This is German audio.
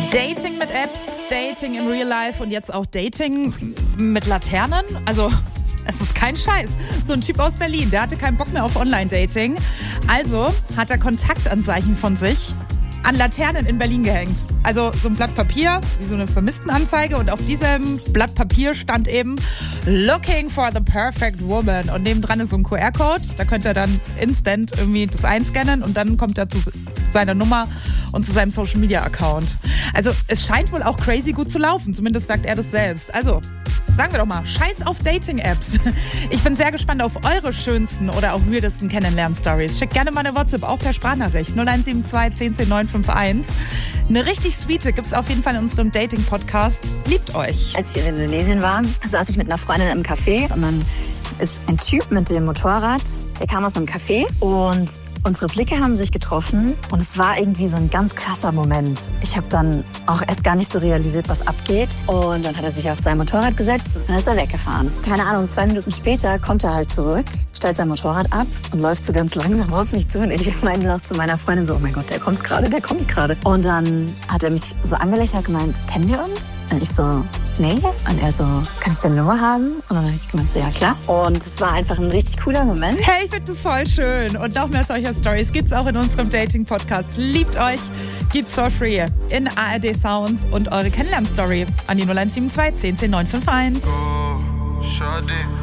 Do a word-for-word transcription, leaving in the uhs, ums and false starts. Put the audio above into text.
Dating mit Apps, Dating im Real Life und jetzt auch Dating mit Laternen. Also, es ist kein Scheiß. So ein Typ aus Berlin, der hatte keinen Bock mehr auf Online-Dating. Also hat er Kontaktanzeichen von sich an Laternen in Berlin gehängt. Also so ein Blatt Papier, wie so eine Vermisstenanzeige. Und auf diesem Blatt Papier stand eben Looking for the perfect woman. Und nebendran ist so ein Q R-Code. Da könnt ihr dann instant irgendwie das einscannen und dann kommt er zu seiner Nummer und zu seinem Social-Media-Account. Also es scheint wohl auch crazy gut zu laufen. Zumindest sagt er das selbst. Also sagen wir doch mal, scheiß auf Dating-Apps. Ich bin sehr gespannt auf eure schönsten oder auch weirdesten Kennenlern-Stories. Schickt gerne mal eine WhatsApp, auch per Sprachnachricht. null eins sieben zwei, zehn, zehn, neun fünf eins. Eine richtig sweete gibt's auf jeden Fall in unserem Dating-Podcast. Liebt euch. Als ich in Indonesien war, saß ich mit einer Freundin im Café und dann ist ein Typ mit dem Motorrad, der kam aus einem Café und unsere Blicke haben sich getroffen und es war irgendwie so ein ganz krasser Moment. Ich habe dann auch erst gar nicht so realisiert, was abgeht. Und dann hat er sich auf sein Motorrad gesetzt und dann ist er weggefahren. Keine Ahnung, zwei Minuten später kommt er halt zurück, stellt sein Motorrad ab und läuft so ganz langsam auf mich zu. Und ich meine noch zu meiner Freundin so, oh mein Gott, der kommt gerade, der kommt gerade. Und dann hat er mich so angelächelt und gemeint, kennen wir uns? Und ich so, nee. Und er so, kann ich deine Nummer haben? Und dann habe ich gemeint, so, ja klar. Und es war einfach ein richtig cooler Moment. Hey, ich finde das voll schön. Und noch mehr solcher Stories gibt's auch in unserem Dating-Podcast. Liebt euch, gibt's for free in A R D Sounds und eure Kennenlern-Story an die null eins sieben zwei, zehn, zehn, neun fünf eins. Oh, schade.